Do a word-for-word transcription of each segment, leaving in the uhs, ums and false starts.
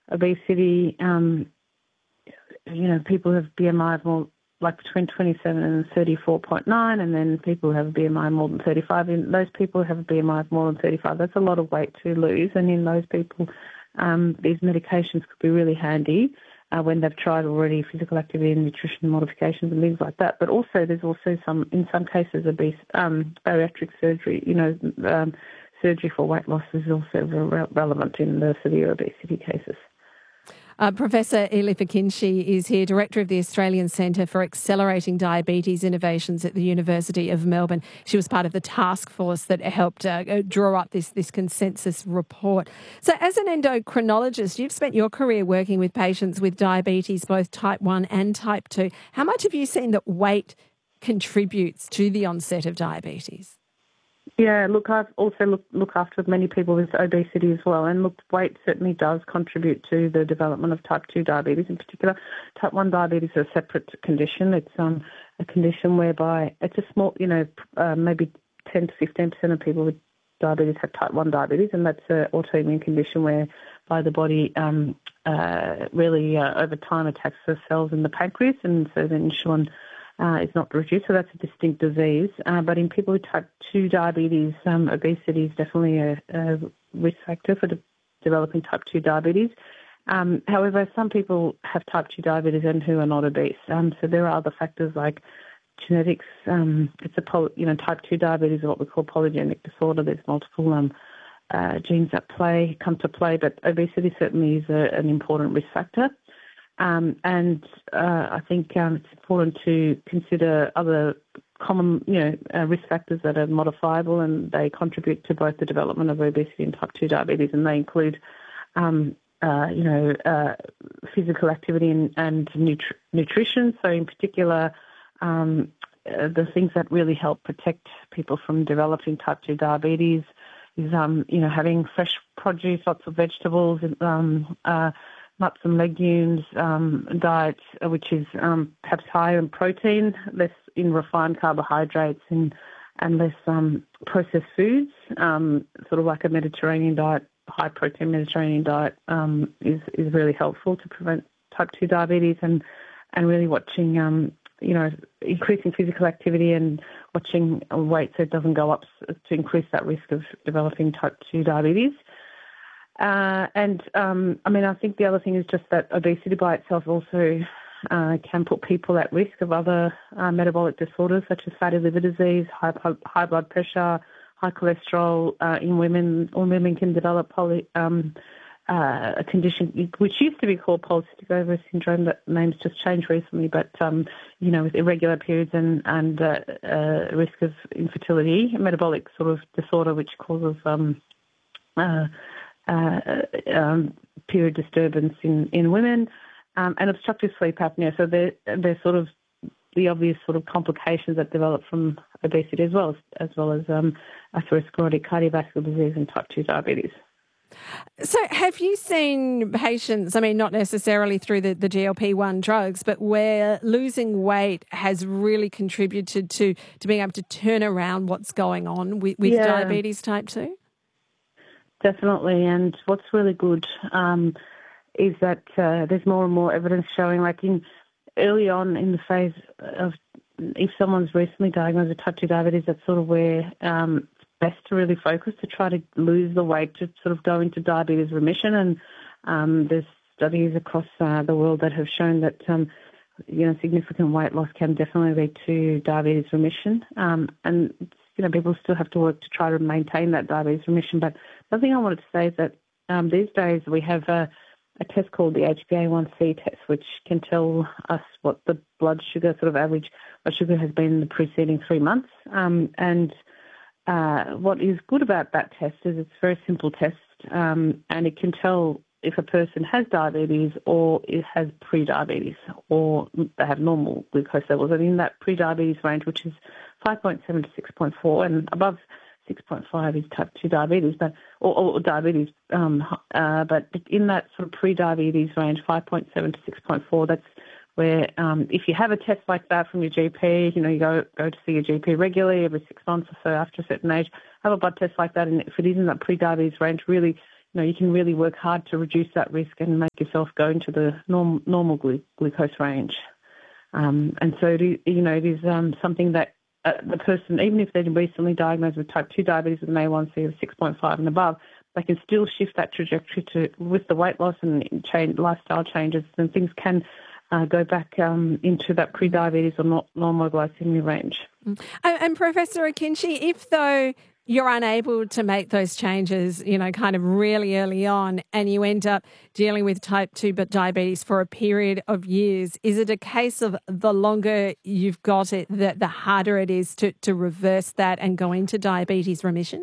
obesity, um, you know, people who have B M I of more like between twenty-seven and thirty-four point nine, and then people who have a B M I more than thirty-five. In those people who have a B M I of more than thirty-five, that's a lot of weight to lose. And in those people, um, these medications could be really handy uh, when they've tried already physical activity and nutrition modifications and things like that. But also, there's also some, in some cases, obese um, bariatric surgery. You know, um, surgery for weight loss is also re- relevant in the severe obesity cases. Uh, Professor Elif Ekinci is here, Director of the Australian Centre for Accelerating Diabetes Innovations at the University of Melbourne. She was part of the task force that helped uh, draw up this, this consensus report. So as an endocrinologist, you've spent your career working with patients with diabetes, both type one and type two. How much have you seen that weight contributes to the onset of diabetes? Yeah, look, I've also look, look after many people with obesity as well, and look, weight certainly does contribute to the development of type two diabetes. In particular, type one diabetes is a separate condition. It's um, a condition whereby it's a small, you know, uh, maybe ten to fifteen percent of people with diabetes have type one diabetes, and that's an autoimmune condition whereby the body um, uh, really uh, over time attacks the cells in the pancreas, and so the insulin Uh, is not reduced, so that's a distinct disease. Uh, but in people with type two diabetes, um, obesity is definitely a, a risk factor for de- developing type two diabetes. Um, however, some people have type two diabetes and who are not obese. Um, so there are other factors like genetics. Um, it's a poly, you know type two diabetes is what we call polygenic disorder. There's multiple um, uh, genes that play come to play, but obesity certainly is a, an important risk factor. Um, and uh, I think um, it's important to consider other common, you know, uh, risk factors that are modifiable, and they contribute to both the development of obesity and type two diabetes, and they include, um, uh, you know, uh, physical activity and, and nutri- nutrition. So in particular, um, uh, the things that really help protect people from developing type two diabetes is, um, you know, having fresh produce, lots of vegetables, um, uh, nuts and legumes, um, diet which is um, perhaps higher in protein, less in refined carbohydrates, and and less um, processed foods, um, sort of like a Mediterranean diet, high protein Mediterranean diet um, is is really helpful to prevent type two diabetes, and and really watching um, you know increasing physical activity and watching weight so it doesn't go up to increase that risk of developing type two diabetes. Uh, and, um, I mean, I think the other thing is just that obesity by itself also uh, can put people at risk of other uh, metabolic disorders such as fatty liver disease, high, high blood pressure, high cholesterol uh, in women. Or women can develop poly, um, uh, a condition which used to be called polycystic ovary syndrome. That name's just changed recently, but, um, you know, with irregular periods and, and uh, uh, risk of infertility, a metabolic sort of disorder which causes um, uh, Uh, um, period disturbance in, in women, um, and obstructive sleep apnea. So they're, they're sort of the obvious sort of complications that develop from obesity, as well as, as well as um, atherosclerotic cardiovascular disease and type two diabetes. So have you seen patients, I mean, not necessarily through the, the G L P one drugs, but where losing weight has really contributed to, to being able to turn around what's going on with, with yeah. diabetes type two? Definitely, and what's really good um, is that uh, there's more and more evidence showing, like in early on in the phase of if someone's recently diagnosed with type two diabetes, that's sort of where um, it's best to really focus to try to lose the weight to sort of go into diabetes remission. And um, there's studies across uh, the world that have shown that um, you know significant weight loss can definitely lead to diabetes remission. Um, and you know people still have to work to try to maintain that diabetes remission, but the thing I wanted to say is that um, these days we have a, a test called the H b A one C test, which can tell us what the blood sugar, sort of average blood sugar has been in the preceding three months. Um, and uh, what is good about that test is it's a very simple test, um, and it can tell if a person has diabetes or it has pre-diabetes, or they have normal glucose levels. And in that pre-diabetes range, which is five point seven to six point four, and above six point five is type two diabetes, but or, or diabetes. Um, uh, but in that sort of pre-diabetes range, five point seven to six point four, that's where um, if you have a test like that from your G P, you know, you go go to see your G P regularly every six months or so after a certain age, have a blood test like that, and if it is in that pre-diabetes range, really you know, you can really work hard to reduce that risk and make yourself go into the norm, normal glu- glucose range. Um, and so, it is, you know, it is um, something that uh, the person, even if they're recently diagnosed with type two diabetes with an A one C of six point five and above, they can still shift that trajectory to with the weight loss and change, lifestyle changes, and things can uh, go back um, into that pre-diabetes or not normal glycemia range. Mm. And, and Professor Akinci, if though you're unable to make those changes, you know, kind of really early on, and you end up dealing with type two diabetes for a period of years, is it a case of the longer you've got it, that the harder it is to, to reverse that and go into diabetes remission?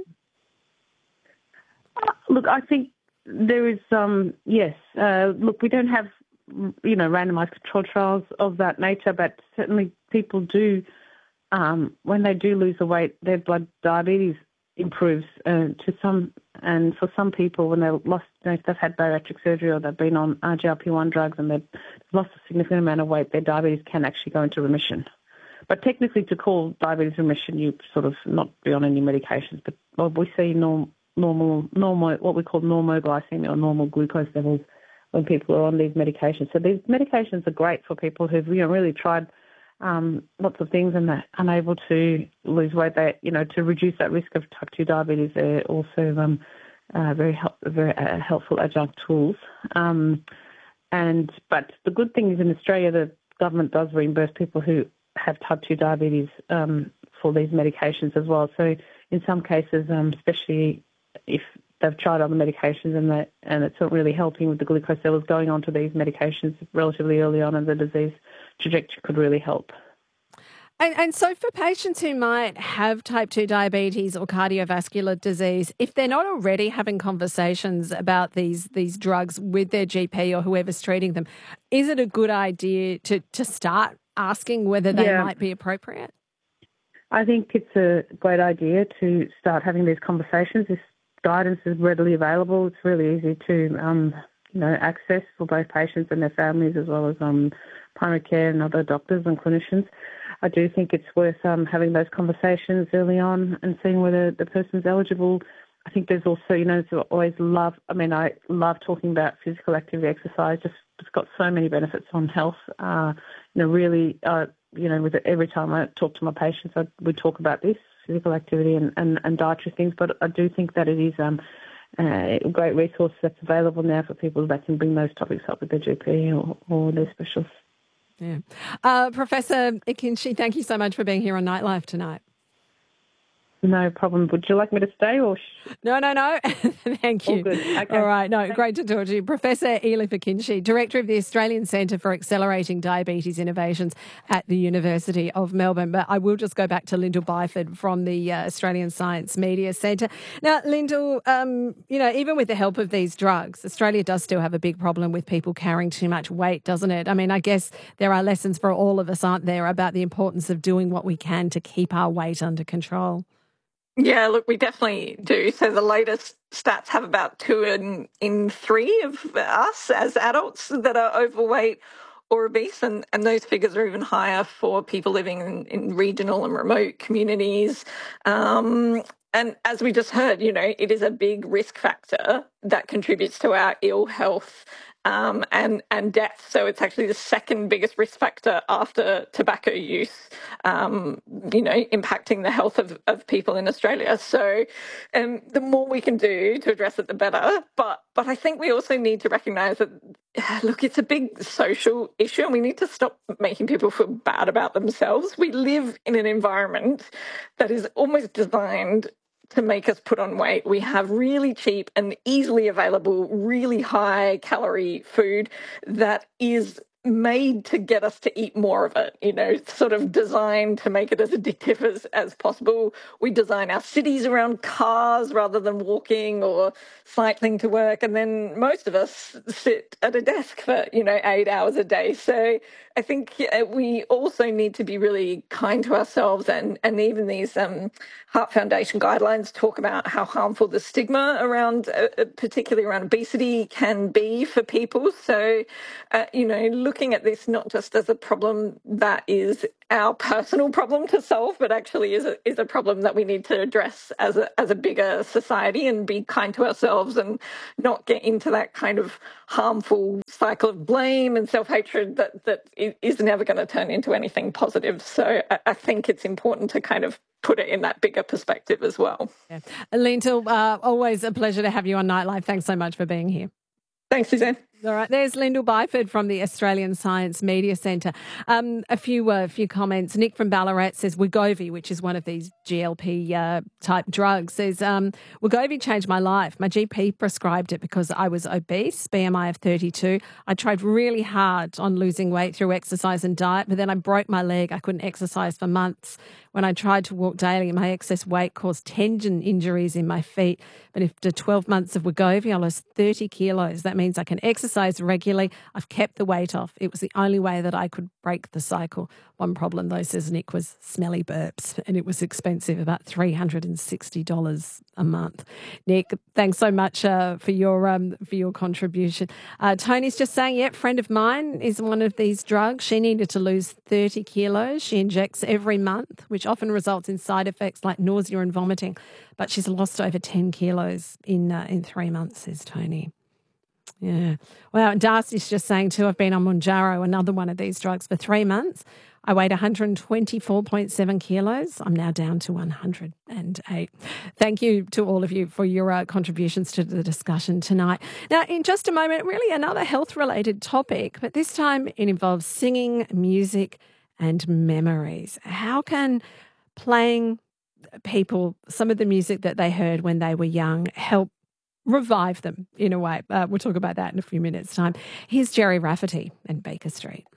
Uh, look, I think there is, um, yes. Uh, look, we don't have, you know, randomised control trials of that nature, but certainly people do, um, when they do lose the weight, their blood diabetes improves uh, to some, and for some people when they've lost, you know, if they've had bariatric surgery or they've been on G L P one drugs and they've lost a significant amount of weight, their diabetes can actually go into remission. But technically, to call diabetes remission, you sort of not be on any medications, but well, we see norm, normal, normal, what we call normoglycemia or normal glucose levels when people are on these medications. So these medications are great for people who've, you know, really tried Um, lots of things and they're unable to lose weight. They, you know, to reduce that risk of type two diabetes, they're also um, uh, very help, very uh, helpful adjunct tools. Um, and but the good thing is in Australia, the government does reimburse people who have type two diabetes um, for these medications as well. So in some cases, um, especially if they've tried other medications and that and it's not really helping with the glucose levels, going on to these medications relatively early on in the disease trajectory could really help. And, and so for patients who might have type two diabetes or cardiovascular disease, if they're not already having conversations about these these drugs with their G P or whoever's treating them, is it a good idea to, to start asking whether they yeah. might be appropriate? I think it's a great idea to start having these conversations. This guidance is readily available. It's really easy to um, you know, access for both patients and their families as well as um, primary care and other doctors and clinicians. I do think it's worth um, having those conversations early on and seeing whether the person's eligible. I think there's also, you know, to always love, I mean, I love talking about physical activity exercise. Just It's got so many benefits on health. Uh, you know, really, uh, you know, with it, every time I talk to my patients, I, we talk about this, physical activity and, and, and dietary things. But I do think that it is um, a great resource that's available now for people that can bring those topics up with their G P or, or their specialist. Yeah. Uh, Professor Akinci, thank you so much for being here on Nightlife tonight. No problem. Would you like me to stay or? Sh- no, no, no. Thank you. All good. Okay. All right. No, Thanks. Great to talk to you. Professor Elif Akinci, Director of the Australian Centre for Accelerating Diabetes Innovations at the University of Melbourne. But I will just go back to Lyndall Byford from the uh, Australian Science Media Centre. Now, Lyndall, um, you know, even with the help of these drugs, Australia does still have a big problem with people carrying too much weight, doesn't it? I mean, I guess there are lessons for all of us, aren't there, about the importance of doing what we can to keep our weight under control. Yeah, look, we definitely do. So the latest stats have about two in, in three of us as adults that are overweight or obese, and, and those figures are even higher for people living in, in regional and remote communities. Um, and as we just heard, you know, it is a big risk factor that contributes to our ill health Um, and, and death. So it's actually the second biggest risk factor after tobacco use, um, you know, impacting the health of, of people in Australia. So um, the more we can do to address it, the better. But but I think we also need to recognise that, look, it's a big social issue and we need to stop making people feel bad about themselves. We live in an environment that is almost designed to make us put on weight. We have really cheap and easily available, really high calorie food that is made to get us to eat more of it, you know, sort of designed to make it as addictive as, as possible. We design our cities around cars rather than walking or cycling to work. And then most of us sit at a desk for, you know, eight hours a day. So I think we also need to be really kind to ourselves, and, and even these um, Heart Foundation guidelines talk about how harmful the stigma around, uh, particularly around obesity, can be for people. So, uh, you know, look looking at this not just as a problem that is our personal problem to solve, but actually is a, is a problem that we need to address as a as a bigger society, and be kind to ourselves and not get into that kind of harmful cycle of blame and self-hatred that, that is never going to turn into anything positive. So I, I think it's important to kind of put it in that bigger perspective as well. Yeah. Lyndall, uh, always a pleasure to have you on Nightlife. Thanks so much for being here. Thanks, Suzanne. All right, there's Lyndall Byford from the Australian Science Media Centre. Um, a few uh, few comments. Nick from Ballarat says Wegovy, which is one of these G L P uh, type drugs, says um, Wegovy changed my life. My G P prescribed it because I was obese, B M I of thirty-two. I tried really hard on losing weight through exercise and diet, but then I broke my leg. I couldn't exercise for months. When I tried to walk daily, my excess weight caused tendon injuries in my feet. But after twelve months of Wegovy, I lost thirty kilos. That means I can exercise regularly. I've kept the weight off. It was the only way that I could break the cycle. One problem, though, says Nick, was smelly burps, and it was expensive, about three hundred sixty dollars a month. Nick, thanks so much uh, for your um, for your contribution. Uh, Tony's just saying, yep, friend of mine is one of these drugs. She needed to lose thirty kilos. She injects every month, which often results in side effects like nausea and vomiting. But she's lost over ten kilos in uh, in three months, says Tony. Yeah. Well, Darcy's just saying too, I've been on Mounjaro, another one of these drugs, for three months. I weighed one hundred twenty-four point seven kilos. I'm now down to one hundred eight. Thank you to all of you for your uh, contributions to the discussion tonight. Now, in just a moment, really another health-related topic, but this time it involves singing, music and memories. How can playing people some of the music that they heard when they were young help revive them in a way? Uh, we'll talk about that in a few minutes' time. Here's Gerry Rafferty and Baker Street.